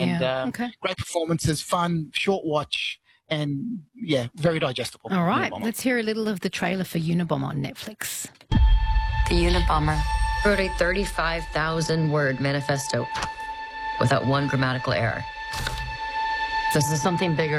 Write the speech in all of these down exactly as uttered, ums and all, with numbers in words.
And Yeah. um, Okay. great performances, fun, short watch, and, yeah, very digestible. All right. Unabomber. Let's hear a little of the trailer for Unabomber on Netflix. The Unabomber wrote a thirty-five thousand word manifesto without one grammatical error. This is something bigger.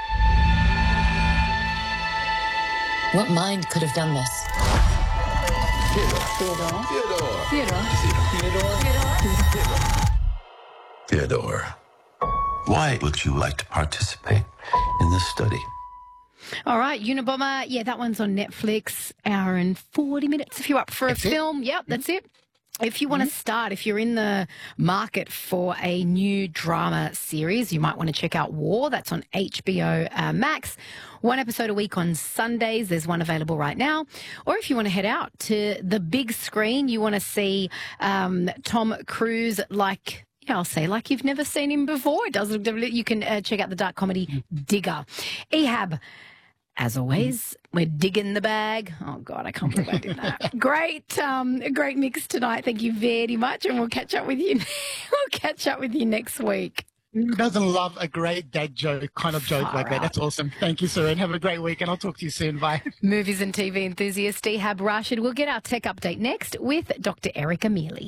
What mind could have done this? Theodore. Theodore. Theodore. Theodore, why would you like to participate in this study? All right, Unabomber. Yeah, that one's on Netflix. Hour and forty minutes if you're up for That's a it? film. Yep, that's it. If you want to start, if you're in the market for a new drama series, you might want to check out War. That's on H B O uh, Max. One episode a week on Sundays. There's one available right now. Or if you want to head out to the big screen, you want to see um, Tom Cruise like... Yeah, I'll say like you've never seen him before. It does look different. You can uh, check out the dark comedy Digger. Ehab, as always, we're digging the bag. Oh, God, I can't believe I did that. Great, um, great mix tonight. Thank you very much, and we'll catch up with you. We'll catch up with you next week. Who doesn't love a great dad joke kind of joke Far like that? out. That's awesome. Thank you, Seren. Have a great week, and I'll talk to you soon. Bye. Movies and T V enthusiast Ehab Rashid. We'll get our tech update next with Doctor Erica Mealy.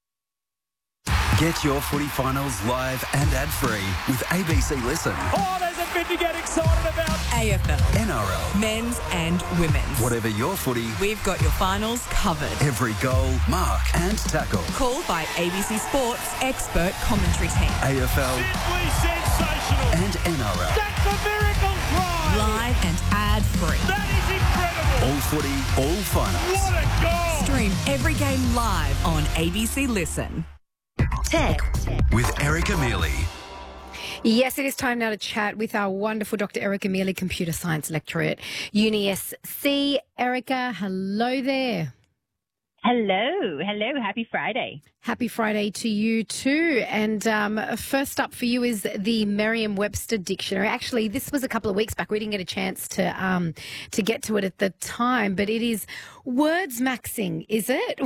Get your footy finals live and ad-free with A B C Listen. Oh, there's a bit to get excited about. A F L, N R L. men's and women's. Whatever your footy, We've got your finals covered. every goal, mark and tackle. Called by A B C Sports expert commentary team. A F L Simply sensational. and N R L. That's a miracle try. Live and ad-free. That is incredible. All footy, all finals. What a goal. Stream every game live on A B C Listen. Tech. With Erica Mealy. Yes, it is time now to chat with our wonderful Doctor Erica Mealy, computer science lecturer at Uni S C. Erica, hello there. Hello, hello, happy Friday. Happy Friday to you too. And um, first up for you is the Merriam-Webster Dictionary. Actually, this was a couple of weeks back. We didn't get a chance to um, to get to it at the time, but it is words maxing, is it?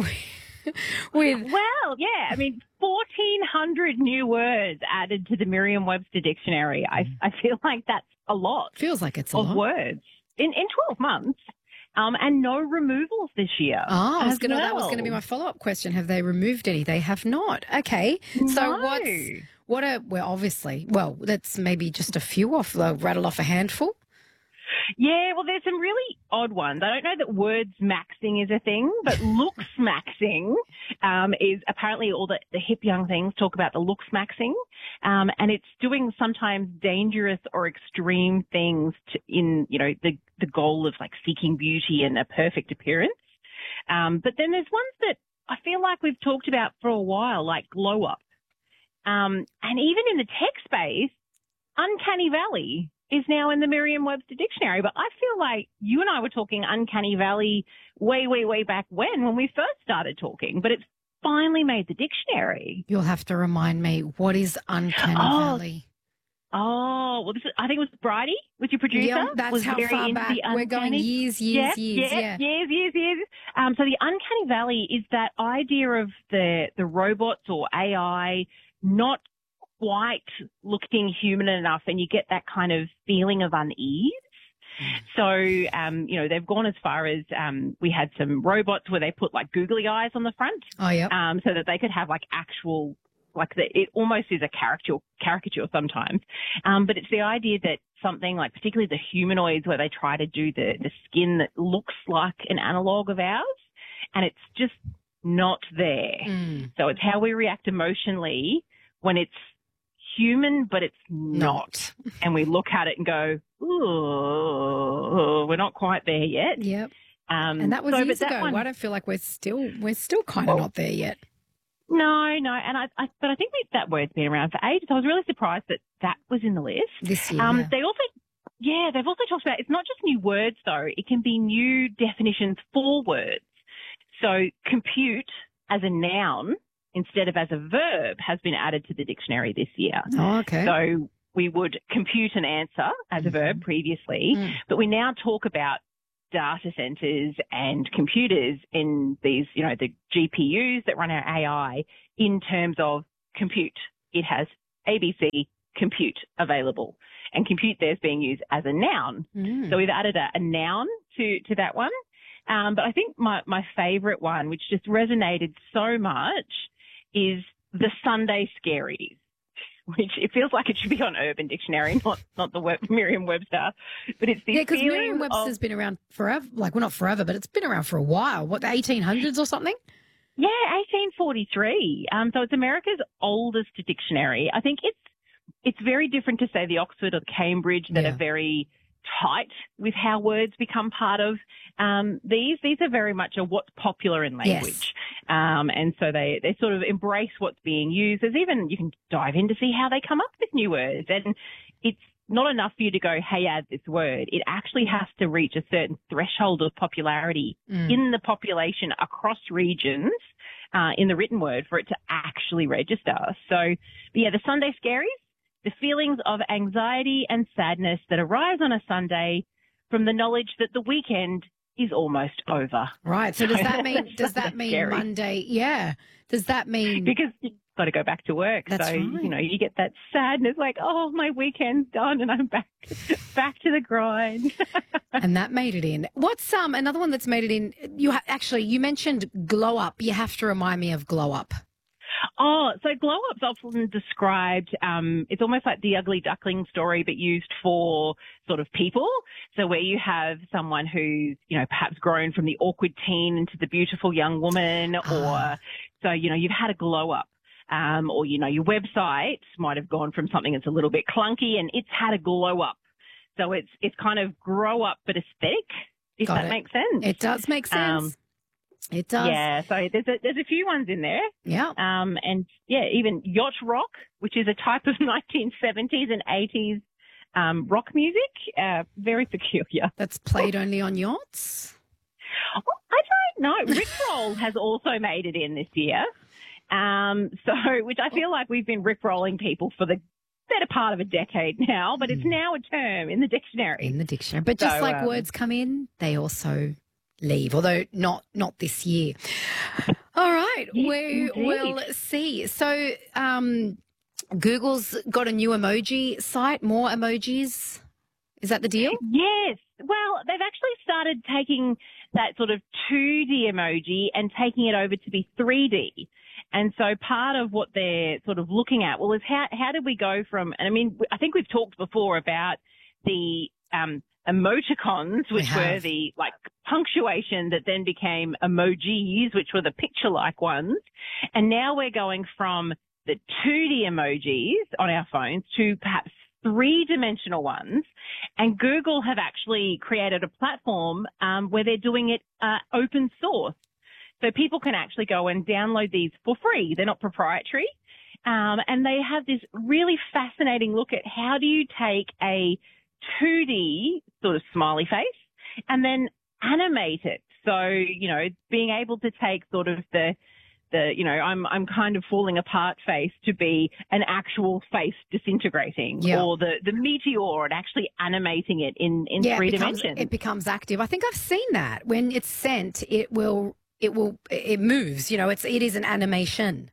With Well, yeah, I mean, fourteen hundred new words added to the Merriam-Webster Dictionary. I, I feel like that's a lot feels like it's a of lot. words in, in twelve months. Um, and no removals this year. Oh, I was as gonna, that was well. going to be my follow-up question. Have they removed any? They have not. Okay. So No. what's, what are, well, obviously, well, that's maybe just a few off, uh, rattle off a handful. Yeah, well, there's some really odd ones. I don't know that words maxing is a thing, but looks maxing um, is apparently all the, the hip young things talk about the looks maxing, um, and it's doing sometimes dangerous or extreme things to, in, you know, the, the goal of like seeking beauty and a perfect appearance. Um, but then there's ones that I feel like we've talked about for a while, like glow up. Um, and even in the tech space, uncanny valley is now in the Merriam-Webster Dictionary. But I feel like you and I were talking uncanny valley way, way, way back when, when we first started talking, but it's finally made the dictionary. You'll have to remind me, what is Uncanny Oh, Valley? Oh, well, this is, I think it was Bridie, was your producer. Yeah, that's was how very far into back. the We're going uncanny. years, years, yeah, years. yeah, Yeah. years, years, years. Um, so the uncanny valley is that idea of the, the robots or A I not quite looking human enough, and you get that kind of feeling of unease. So, um, you know, they've gone as far as um, we had some robots where they put like googly eyes on the front, Oh, yeah. um, so that they could have like actual, like the, it almost is a caricature, caricature sometimes. Um, but it's the idea that something like, particularly the humanoids, where they try to do the the skin that looks like an analog of ours, and it's just not there. Mm. So it's how we react emotionally when it's human, but it's not. And we look at it and go, ooh, we're not quite there yet. Yep. Um, And that was so, years but that ago. one- I don't feel like we're still we're still kind of Well, not there yet. No, no. And I, I but I think we, that word's been around for ages. I was really surprised that that was in the list. This year. Um, yeah. They also, yeah, they've also talked about it's not just new words though. It can be new definitions for words. So compute as a noun instead of as a verb has been added to the dictionary this year. Oh, okay. So we would compute an answer as a verb previously, Mm. but we now talk about data centers and computers in these, you know, the G P Us that run our A I in terms of compute. It has A B C, compute available. And compute there's being used as a noun. Mm. So we've added a, a noun to, to that one. Um, but I think my, my favourite one, which just resonated so much, is the Sunday Scaries, which it feels like it should be on Urban Dictionary, not not the web, Merriam-Webster. But it's the Yeah, because feeling Merriam-Webster's of, been around forever. Like, well, not forever, but it's been around for a while. What, the eighteen hundreds or something? yeah, eighteen forty-three. Um, so it's America's oldest dictionary. I think it's it's very different to, say, the Oxford or the Cambridge that Yeah. are very tight with how words become part of um, these. These are very much a what's popular in language. Um, and so they, they sort of embrace what's being used. There's even, you can dive in to see how they come up with new words. And it's not enough for you to go, hey, add this word. It actually has to reach a certain threshold of popularity Mm. in the population across regions uh, in the written word for it to actually register. So, yeah, the Sunday Scaries, the feelings of anxiety and sadness that arise on a Sunday from the knowledge that the weekend is almost over. Right. So does that mean That's does that Sunday mean Scary. Monday? Yeah. Does that mean Because you've got to go back to work. That's so, right. you know, you get that sadness like, oh, my weekend's done and I'm back back to the grind. and that made it in? What's um another one that's made it in? You ha- actually you mentioned glow up. You have to remind me of glow up. Oh, so glow up's often described, um, it's almost like the ugly duckling story, but used for sort of people. So where you have someone who's, you know, perhaps grown from the awkward teen into the beautiful young woman, Ah. or so, you know, you've had a glow up. Um, or, you know, your website might have gone from something that's a little bit clunky and it's had a glow up. So it's, it's kind of grow up but aesthetic, if Got that it. makes sense. It does make sense. Um, it does. Yeah, so there's a, there's a few ones in there. Yeah. Um, and yeah, even yacht rock, which is a type of nineteen seventies and eighties um, rock music, uh, very peculiar. That's played only on yachts. I don't know. Rickroll has also made it in this year. Um, so, which I feel like we've been rickrolling people for the better part of a decade now, but it's now a term in the dictionary. In the dictionary. But just So, like um, words come in, they also leave, although not not this year. All right, Yes, we indeed. will see. So um, Google's got a new emoji site, more emojis. Is that the deal? Yes. Well, they've actually started taking that sort of two D emoji and taking it over to be three D. And so part of what they're sort of looking at, well, is how, how did we go from, and I mean, I think we've talked before about the um, emoticons, which We were have. the like punctuation that then became emojis, which were the picture-like ones. And now we're going from the two D emojis on our phones to perhaps three-dimensional ones. And Google have actually created a platform um, where they're doing it uh, open source. So people can actually go and download these for free. They're not proprietary. Um, and they have this really fascinating look at how do you take a two D sort of smiley face and then animate it. So, you know, being able to take sort of the, the, you know, I'm, I'm kind of falling apart face to be an actual face disintegrating, Yeah. or the, the meteor and actually animating it in, in yeah, three it becomes, dimensions. it becomes active. I think I've seen that. When it's sent, it will, it will, it moves. You know, it's it is an animation.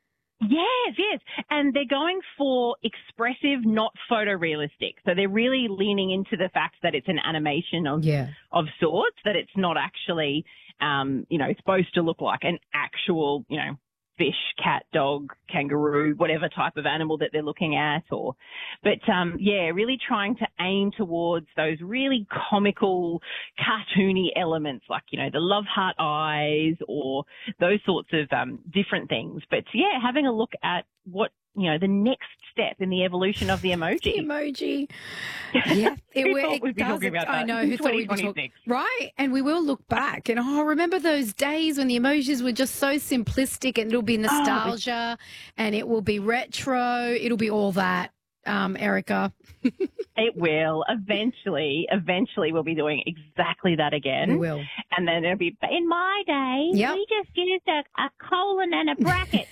Yes, yes. And they're going for expressive, not photorealistic. So they're really leaning into the fact that it's an animation of, Yeah. of sorts, that it's not actually, um, you know, supposed to look like an actual, you know, fish, cat, dog, kangaroo, whatever type of animal that they're looking at, or, but, um, yeah, really trying to aim towards those really comical, cartoony elements like, you know, the love heart eyes or those sorts of, um, different things. But yeah, having a look at what, you know, the next step in the evolution of the emoji. Emoji. Yeah, it, Who will- thought it we'd be does. talking about I that know in who thought we'd be talking. twenty twenty-six? Right, and we will look back and oh, remember those days when the emojis were just so simplistic, and it'll be nostalgia, and it will be retro. It'll be all that, um, Erica. It will eventually, eventually we'll be doing exactly that again. We will. And then it'll be, in my day, Yep. we just used a, a colon and a bracket.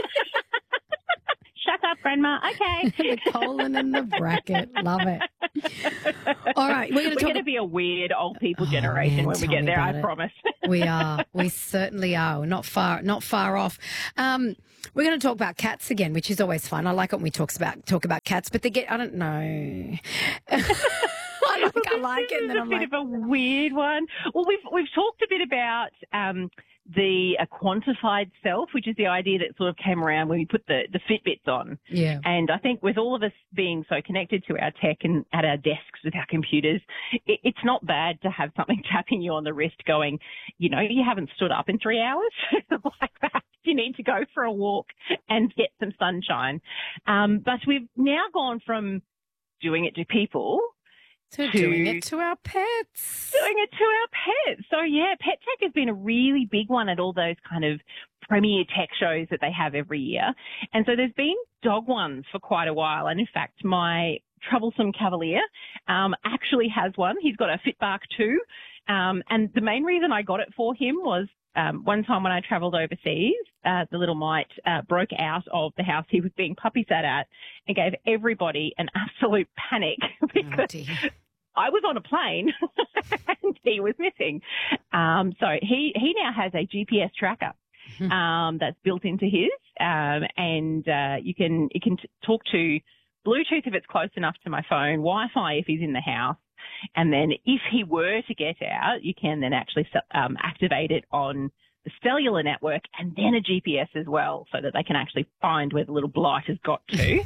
Shut up, Grandma. Okay. The colon and the bracket. Love it. All right, we're going to We're talk. going to be a weird old people Oh, generation man, when we tell get me there, I about it. promise. We are. We certainly are. We're not far, not far off. Um, We're going to talk about cats again, which is always fun. I like it when we talks about talk about cats, but they get, I don't know. I, like, I like it, and then This I'm is a like, bit of a weird one. Well, we've we've talked a bit about um, the a quantified self, which is the idea that sort of came around when we put the, the Fitbits on. yeah. And I think with all of us being so connected to our tech and at our desks with our computers, it, it's not bad to have something tapping you on the wrist going, you know, you haven't stood up in three hours like that. You need to go for a walk and get some sunshine. Um, but we've now gone from doing it to people So to doing it to our pets. doing it to our pets. So, yeah, pet tech has been a really big one at all those kind of premier tech shows that they have every year. And so there's been dog ones for quite a while. And, in fact, my troublesome Cavalier um, actually has one. He's got a Fitbark two. Um, and the main reason I got it for him was um, one time when I travelled overseas, uh, the little mite uh, broke out of the house he was being puppy sat at and gave everybody an absolute panic because Oh, dear. I was on a plane and he was missing. Um, so he, he now has a G P S tracker um, that's built into his, um, and uh, you can you can t- talk to Bluetooth if it's close enough to my phone, Wi-Fi if he's in the house, and then if he were to get out, you can then actually um, activate it on the cellular network and then a G P S as well, so that they can actually find where the little blight has got to.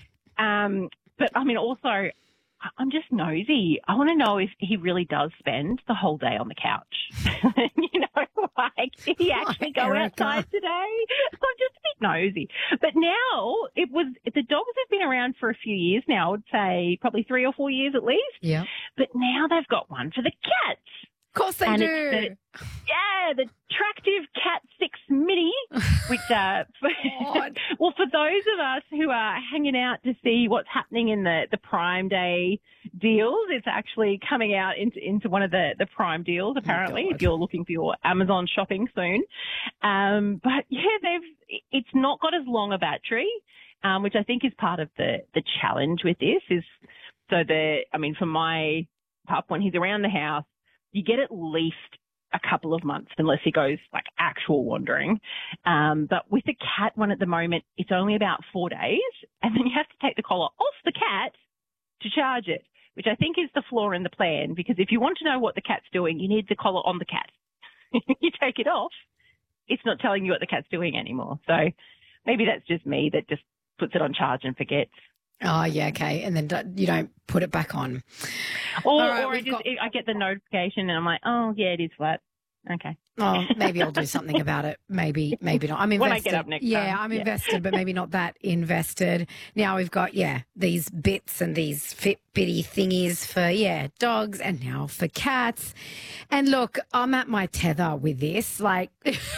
um, but I mean, also, I'm just nosy. I want to know if he really does spend the whole day on the couch. you know, like, did he actually go Erica. outside today? I'm just a bit nosy. But now it was, the dogs have been around for a few years now. I would say probably three or four years at least. Yeah. But now they've got one for the cats. Of course they And do. it's the, yeah, the Tractive Cat six Mini, which, uh, for, God. well, for those of us who are hanging out to see what's happening in the, the Prime Day deals, it's actually coming out into, into one of the, the Prime deals, apparently, God. if you're looking for your Amazon shopping soon. Um, but yeah, they've, it's not got as long a battery, um, which I think is part of the, the challenge with this is, so the, I mean, for my pup, when he's around the house, you get at least a couple of months unless he goes like actual wandering. Um, but with the cat one at the moment, it's only about four days and then you have to take the collar off the cat to charge it, which I think is the flaw in the plan, because if you want to know what the cat's doing, you need the collar on the cat. You take it off, it's not telling you what the cat's doing anymore. So maybe that's just me that just puts it on charge and forgets. Oh, yeah, okay. And then do- you don't put it back on. Or, All right, or I, we've just, got- I get the notification and I'm like, oh, yeah, it is flat. Okay. Oh, maybe I'll do something about it. Maybe, maybe not. I'm invested. When I get up next yeah, time. I'm Yeah. invested, but maybe not that invested. Now we've got, yeah, these bits and these Fitbitty thingies for, yeah, dogs and now for cats. And look, I'm at my tether with this. Like,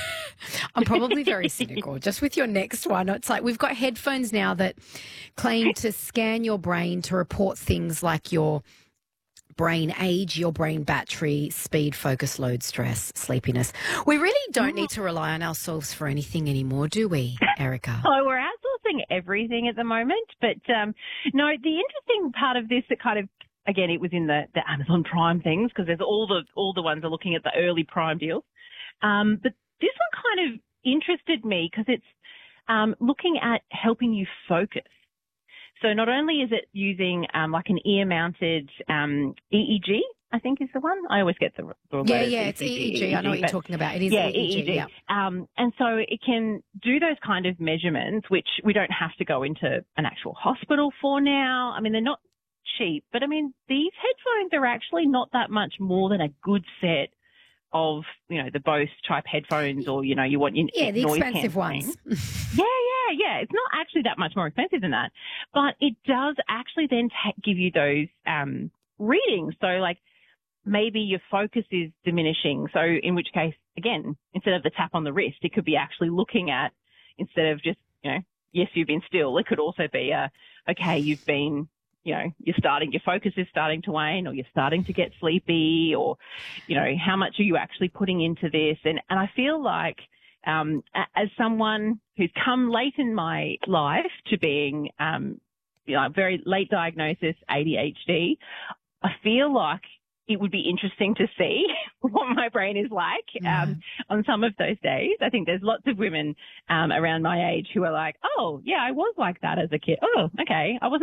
I'm probably very cynical. Just with your next one, it's like we've got headphones now that claim to scan your brain to report things like your brain age, your brain battery, speed, focus, load, stress, sleepiness. We really don't need to rely on ourselves for anything anymore, do we, Erica? Oh, we're outsourcing everything at the moment. But um, no, the interesting part of this that kind of, again, it was in the, the Amazon Prime things because there's all the all the ones are looking at the early Prime deals. Um, but this one kind of interested me because it's um, looking at helping you focus. So not only is it using um, like an ear-mounted um, E E G, I think is the one. I always get the, the Yeah, letters yeah, it's E E G. E E G, I know what you're but- talking about. It is yeah, E E G. Yeah. Um, and so it can do those kind of measurements, which we don't have to go into an actual hospital for now. I mean, they're not cheap, but I mean, these headphones are actually not that much more than a good set of, you know, the Bose type headphones, or, you know, you want your Yeah, the noise expensive cancelling. ones. Yeah, yeah, yeah. It's not actually that much more expensive than that, but it does actually then ta- give you those um, readings. So, like, maybe your focus is diminishing. So, in which case, again, instead of the tap on the wrist, it could be actually looking at, instead of just, you know, yes, you've been still. It could also be, uh, okay, you've been, you know, you're starting, your focus is starting to wane, or you're starting to get sleepy, or, you know, how much are you actually putting into this? And, and I feel like, um, a- as someone who's come late in my life to being, um, you know, very late diagnosis, A D H D, I feel like it would be interesting to see what my brain is like um, on some of those days. I think there's lots of women um, around my age who are like, oh, yeah, I was like that as a kid. Oh, okay. I wasn't